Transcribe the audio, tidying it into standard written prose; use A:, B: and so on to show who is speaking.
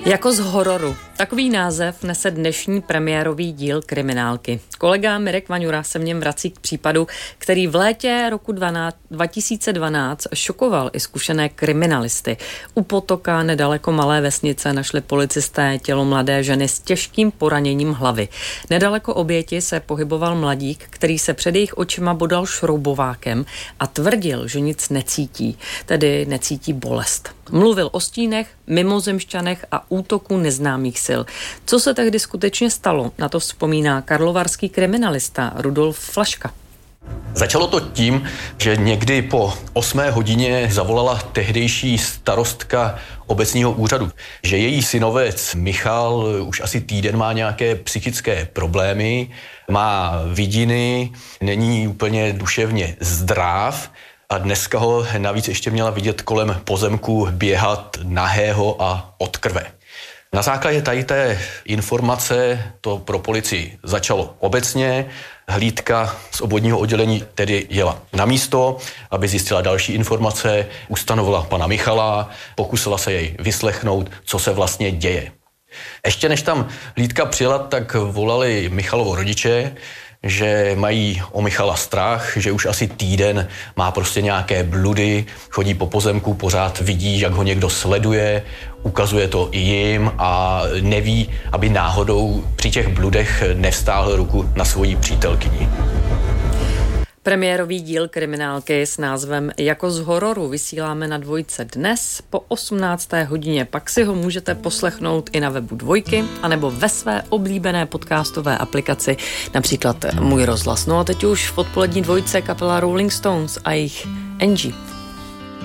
A: Jako z hororu. Takový název nese dnešní premiérový díl Kriminálky. Kolega Mirek Vaňura se v něm vrací k případu, který v létě roku 2012 šokoval i zkušené kriminalisty. U potoka nedaleko malé vesnice našli policisté tělo mladé ženy s těžkým poraněním hlavy. Nedaleko oběti se pohyboval mladík, který se před jejich očima bodal šroubovákem a tvrdil, že nic necítí, tedy necítí bolest. Mluvil o stínech, mimozemšťanech a útoku neznámých sil. Co se tehdy skutečně stalo, na to vzpomíná karlovarský kriminalista Rudolf Flaška.
B: Začalo to tím, že někdy po 8. hodině zavolala tehdejší starostka obecního úřadu, že její synovec Michal už asi týden má nějaké psychické problémy, má vidiny, není úplně duševně zdrav a dneska ho navíc ještě měla vidět kolem pozemku běhat nahého a od krve. Na základě tady té informace to pro policii začalo obecně. Hlídka z obvodního oddělení tedy jela na místo, aby zjistila další informace, ustanovila pana Michala, pokusila se jej vyslechnout, co se vlastně děje. Ještě než tam hlídka přijela, tak volali Michalovo rodiče, že mají o Michala strach, že už asi týden má prostě nějaké bludy, chodí po pozemku, pořád vidí, jak ho někdo sleduje, ukazuje to i jim a neví, aby náhodou při těch bludech nevstáhl ruku na svoji přítelkyni.
A: Premiérový díl Kriminálky s názvem Jako z hororu vysíláme na Dvojce dnes po 18. hodině. Pak si ho můžete poslechnout i na webu Dvojky anebo ve své oblíbené podcastové aplikaci, například Můj rozhlas. No a teď už v odpolední Dvojce kapela Rolling Stones a jejich Angie.